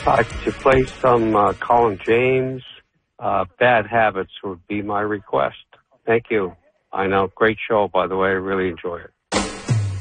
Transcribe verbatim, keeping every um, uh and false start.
Uh, to play some uh, Colin James, uh, Bad Habits would be my request. Thank you. I know. Great show, by the way. I really enjoy it.